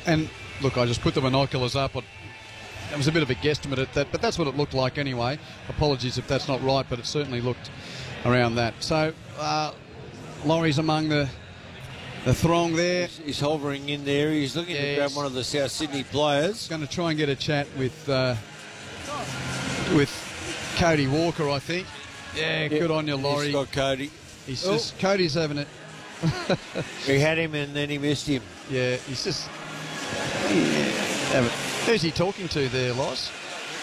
And look, I just put the binoculars up. It was a bit of a guesstimate at that, but that's what it looked like anyway. Apologies if that's not right, but it certainly looked around that. So Laurie's among the throng there. He's hovering in there. He's looking to grab one of the South Sydney players. Going to try and get a chat with Cody Walker, I think. Yeah, good on you, Laurie. He's got Cody. Cody's having it. He had him and then he missed him. Yeah, he's just... Who's he talking to there, Loz?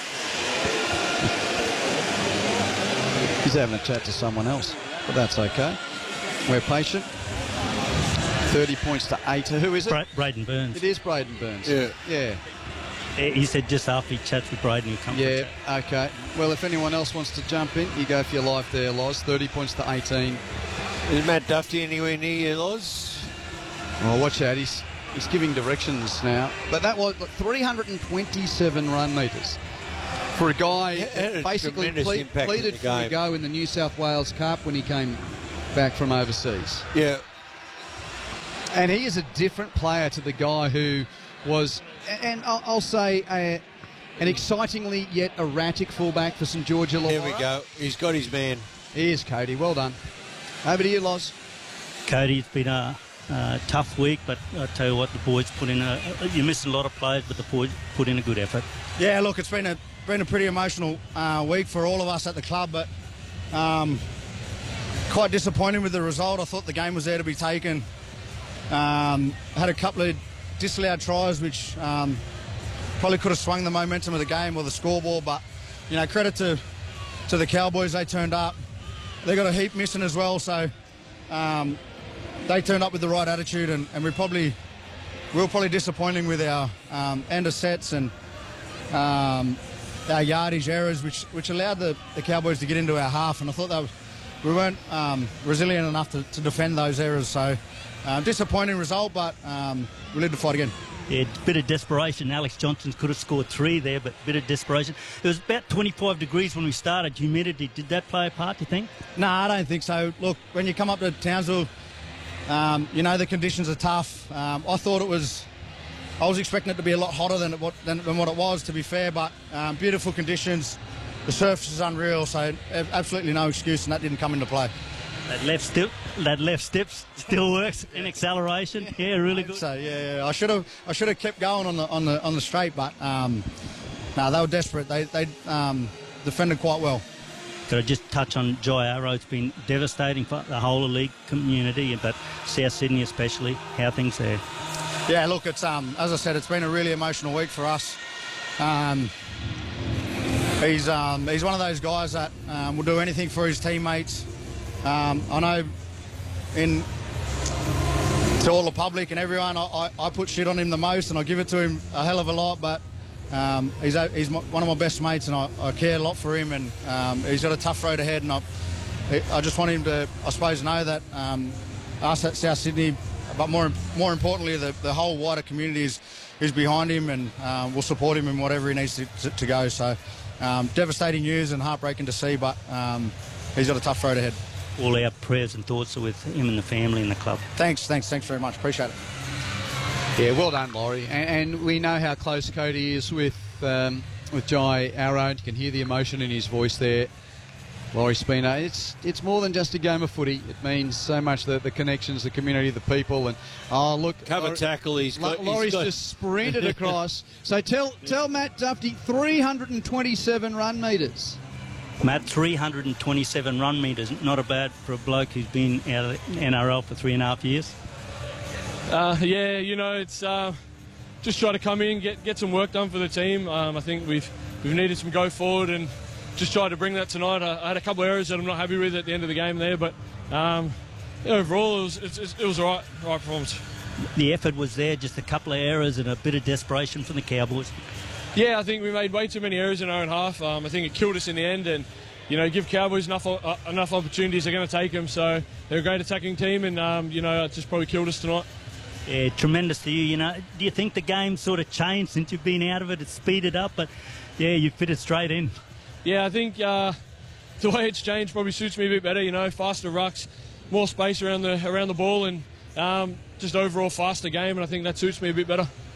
He's having a chat to someone else, but that's okay. We're patient. 30 points to 8. Who is it? Braden Burns. It is Braden Burns. Yeah. He said just after he chats with Braden, he'll come. Yeah, okay. Well, if anyone else wants to jump in, you go for your life there, Loz. 30 points to 18. Is Matt Duffy anywhere near you, Loz? Oh, watch out. He's giving directions now. But that was 327 run metres. For a guy who basically pleaded for a go in the New South Wales Cup when he came back from overseas. Yeah. And he is a different player to the guy who was, and I'll say, an excitingly yet erratic fullback for St George Illawarra. There we go. He's got his man. He is, Cody. Well done. Over to you, Loz. Cody, it's been a tough week, but I tell you what, the boys put in you're missing a lot of players, but the boys put in a good effort. Yeah, look, it's been a pretty emotional week for all of us at the club, but quite disappointing with the result. I thought the game was there to be taken. Had a couple of disallowed tries, which probably could have swung the momentum of the game or the scoreboard, but credit to the Cowboys. They turned up. They got a heap missing as well, so they turned up with the right attitude, and we were probably disappointing with our end of sets and our yardage errors, which allowed the Cowboys to get into our half, and I thought we weren't resilient enough to defend those errors. So disappointing result, but we need to fight again. Yeah, a bit of desperation. Alex Johnson could have scored 3 there, but a bit of desperation. It was about 25 degrees when we started. Humidity, did that play a part, do you think? No, I don't think so. Look, when you come up to Townsville, the conditions are tough. I was expecting it to be a lot hotter than what it was, to be fair, but beautiful conditions. The surface is unreal, so absolutely no excuse, and that didn't come into play. That left step still works in acceleration. Yeah, really good. So yeah, I should have kept going on the straight, but no, they were desperate. They defended quite well. Could I just touch on Jai Arrow? It's been devastating for the whole of the league community, but South Sydney especially. How are things there? Yeah, look, it's as I said, it's been a really emotional week for us. He's one of those guys that will do anything for his teammates. I know to all the public and everyone, I put shit on him the most, and I give it to him a hell of a lot, but he's one of my best mates, and I care a lot for him, and he's got a tough road ahead, and I just want him to, I suppose, know that us at South Sydney, but more importantly, the whole wider community is behind him, and will support him in whatever he needs to go. So devastating news and heartbreaking to see, but he's got a tough road ahead. All our prayers and thoughts are with him and the family and the club. Thanks very much. Appreciate it. Yeah, well done, Laurie. And we know how close Cody is with Jai Arrow. You can hear the emotion in his voice there. Laurie Spina, it's more than just a game of footy. It means so much, the connections, the community, the people. And cover tackle. Laurie's just sprinted across. So tell Matt Duffy, 327 run metres. Matt, 327 run metres. Not a bad for a bloke who's been out of the NRL for 3.5 years. Yeah, it's just try to come in, get some work done for the team. I think we've needed some go forward, and just tried to bring that tonight. I had a couple of errors that I'm not happy with at the end of the game there, but overall it was all right performance. The effort was there, just a couple of errors and a bit of desperation from the Cowboys. Yeah, I think we made way too many errors in our own half. I think it killed us in the end, and give Cowboys enough opportunities, they're going to take them. So they're a great attacking team, and it just probably killed us tonight. Yeah, tremendous to you. Do you think the game sort of changed since you've been out of it? It's speeded up, but yeah, you fit it straight in. Yeah, I think the way it's changed probably suits me a bit better. Faster rucks, more space around the ball, and just overall faster game, and I think that suits me a bit better.